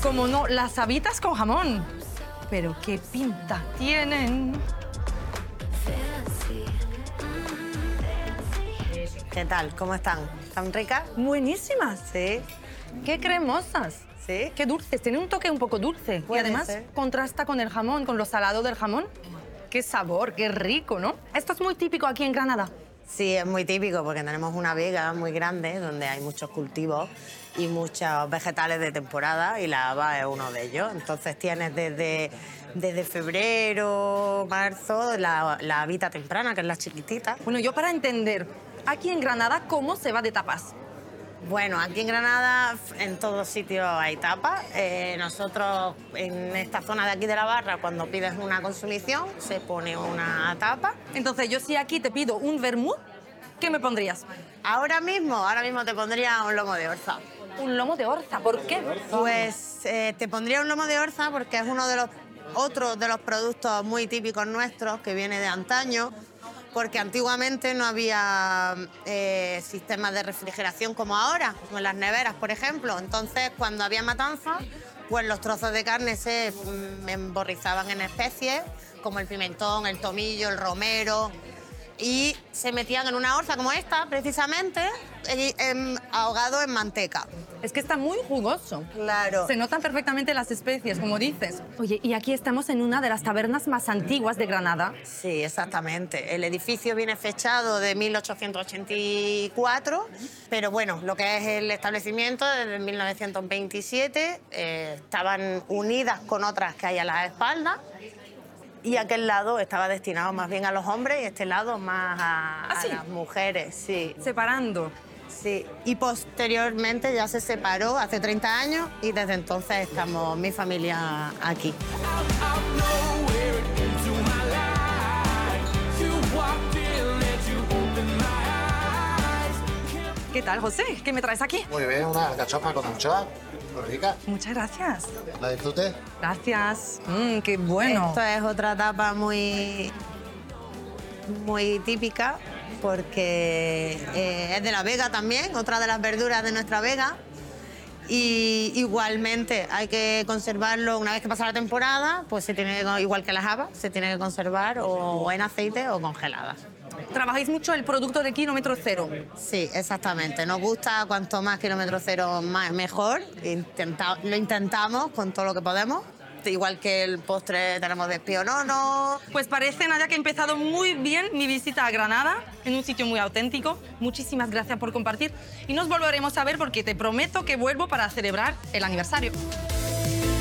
como no, las habitas con jamón. Pero qué pinta tienen. ¿Qué tal? ¿Cómo están? ¿Están ricas? Buenísimas. Sí. Qué cremosas. ¿Sí? Qué dulces. Tiene un toque un poco dulce. Puede y además ser. contrasta con el jamón, con lo salado del jamón. Qué sabor, qué rico, ¿no? Esto es muy típico aquí en Granada. Sí, es muy típico porque tenemos una vega muy grande donde hay muchos cultivos y muchos vegetales de temporada y la haba es uno de ellos. Entonces tienes desde febrero, marzo, la habita temprana, que es la chiquitita. Bueno, yo para entender, aquí en Granada, ¿cómo se va de tapas? Bueno, aquí en Granada, en todos sitios hay tapas. Nosotros, en esta zona de aquí de la barra, cuando pides una consumición, se pone una tapa. Entonces, yo si aquí te pido un vermut, ¿qué me pondrías? Ahora mismo te pondría un lomo de orza. Un lomo de orza, ¿por qué? Pues te pondría un lomo de orza porque es otro de los productos muy típicos nuestros que viene de antaño, porque antiguamente no había sistemas de refrigeración como ahora, como en las neveras, por ejemplo. Entonces, cuando había matanza, pues los trozos de carne se emborrizaban en especies, como el pimentón, el tomillo, el romero, y se metían en una orza como esta, precisamente, ahogado en manteca. Es que está muy jugoso. Claro. Se notan perfectamente las especies, como dices. Oye, y aquí estamos en una de las tabernas más antiguas de Granada. Sí, exactamente. El edificio viene fechado de 1884, pero bueno, lo que es el establecimiento desde 1927, estaban unidas con otras que hay a las espaldas. Y aquel lado estaba destinado más bien a los hombres y este lado más a ¿Sí? las mujeres, sí. Separando. Sí, y posteriormente ya se separó hace 30 años y desde entonces estamos mi familia aquí. ¿Qué tal, José? ¿Qué me traes aquí? Muy bien, una alcachofa con anchoa, muy rica. Muchas gracias. ¿La disfrute? Gracias. Qué bueno. Esto es otra tapa muy típica porque es de la vega también, otra de las verduras de nuestra vega. Y igualmente hay que conservarlo una vez que pasa la temporada, pues se tiene igual que las habas, se tiene que conservar o en aceite o congelada. Trabajáis mucho el producto de kilómetro cero. Sí, exactamente. Nos gusta cuanto más kilómetro cero más mejor. Lo intentamos con todo lo que podemos. Igual que el postre tenemos de espionono. Pues parece, Nadia, que ha empezado muy bien mi visita a Granada, en un sitio muy auténtico. Muchísimas gracias por compartir. Y nos volveremos a ver porque te prometo que vuelvo para celebrar el aniversario.